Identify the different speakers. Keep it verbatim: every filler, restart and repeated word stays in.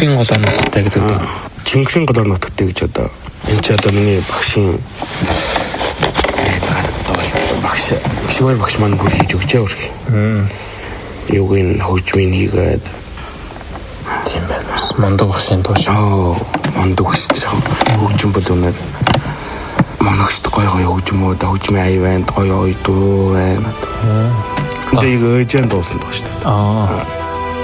Speaker 1: Чингэрийн голоор нутагтай гэдэг үү?
Speaker 2: Чингэрийн голоор нутагтай гэж одоо энэ ч одоо миний багшийн багш шивэр багш маань бүр хийж өгч байгаа үргэлж. Юуг ин хөгжмийн хийгээд
Speaker 1: тийм байна. Бас мондог багшийн тоош.
Speaker 2: Аа, мондог багш тийм хөгжим бол үнээр моногчд гой гой хөгжмөө да хөгжмийн аяа байна, гоё гоё дуу байна. Тэгээ өөжэн дуусан баг шүү дээ.
Speaker 1: Аа.